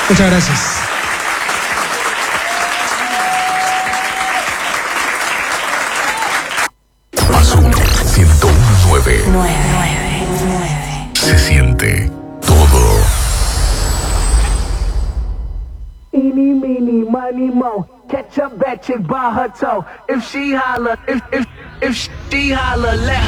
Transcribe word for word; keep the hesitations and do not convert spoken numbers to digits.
Muchas gracias. Azul ciento uno punto nueve. Se siente todo. Eeny, meeny, miny, mo. Catch a bad chick by her toe. If she holler, if if if she holler, let